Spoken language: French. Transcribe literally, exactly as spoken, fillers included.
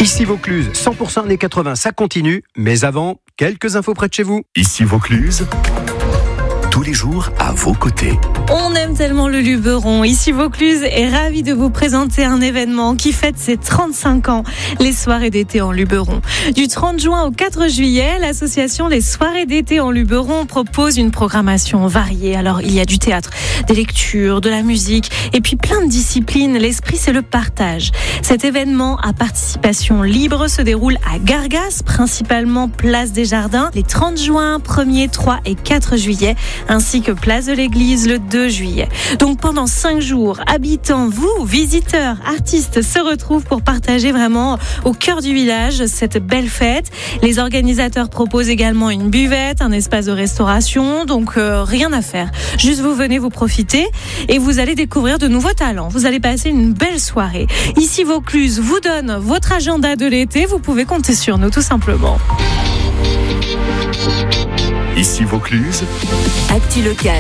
Ici Vaucluse, cent pour cent années quatre-vingts, ça continue. Mais avant, quelques infos près de chez vous. Ici Vaucluse, tous les jours à vos côtés. On aime tellement le Luberon. Ici Vaucluse est ravi de vous présenter un événement qui fête ses trente-cinq ans, les soirées d'été en Luberon. Du trente juin au quatre juillet, l'association Les Soirées d'été en Luberon propose une programmation variée. Alors, il y a du théâtre, des lectures, de la musique et puis plein de disciplines. L'esprit, c'est le partage. Cet événement à participation libre se déroule à Gargas, principalement place des Jardins, les trente juin, premier, trois et quatre juillet, ainsi que place de l'église le deux juillet. Donc pendant cinq jours, habitants, vous, visiteurs, artistes, se retrouvent pour partager vraiment au cœur du village cette belle fête. Les organisateurs proposent également une buvette, un espace de restauration, donc euh, rien à faire. Juste vous venez vous profiter et vous allez découvrir de nouveaux talents. Vous allez passer une belle soirée. Ici Vaucluse vous donne votre agenda de l'été. Vous pouvez compter sur nous tout simplement. Ici Vaucluse, Actu Local.